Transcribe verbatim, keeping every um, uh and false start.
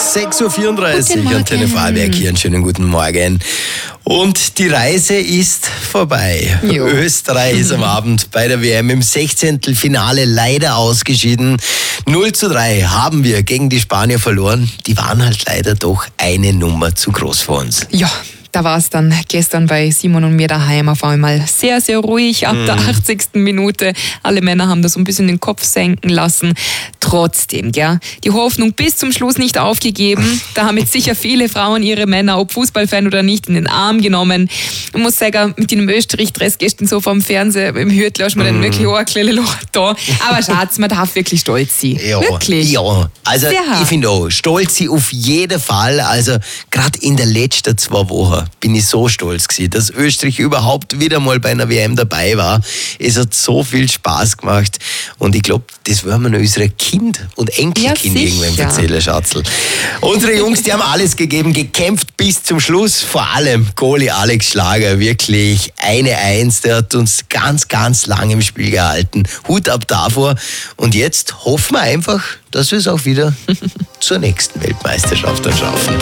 sechs Uhr vierunddreißig Antenne Vorarlberg hier. Einen schönen guten Morgen. Und die Reise ist vorbei. Jo. Österreich ist am Abend bei der W M im Sechzehntelfinale leider ausgeschieden. null zu drei haben wir gegen die Spanier verloren. Die waren halt leider doch eine Nummer zu groß für uns. Ja. Da war es dann gestern bei Simon und mir daheim auf einmal sehr, sehr ruhig ab mm. der achtzigsten Minute. Alle Männer haben da so ein bisschen den Kopf senken lassen. Trotzdem, gell, die Hoffnung bis zum Schluss nicht aufgegeben. Da haben jetzt sicher viele Frauen ihre Männer, ob Fußballfan oder nicht, in den Arm genommen. Ich muss sagen, mit dem Österreich-Dress gestern so vom Fernseher im Hürtler ist mir dann wirklich auch ein kleines Loch da. Aber Schatz, man darf wirklich stolz sein. Ja, wirklich. Ja, also sehr ich finde auch, stolz sie auf jeden Fall. Also gerade in den letzten zwei Wochen bin ich so stolz gewesen, dass Österreich überhaupt wieder mal bei einer W M dabei war. Es hat so viel Spaß gemacht und ich glaube, das werden wir noch unsere Kind und Enkelkind ja, irgendwann erzählen, Schatzl. Unsere Jungs, die haben alles gegeben, gekämpft bis zum Schluss. Vor allem Goalie Alex Schlager, wirklich eine Eins, der hat uns ganz, ganz lang im Spiel gehalten. Hut ab davor. Und jetzt hoffen wir einfach, dass wir es auch wieder zur nächsten Weltmeisterschaft dann schaffen.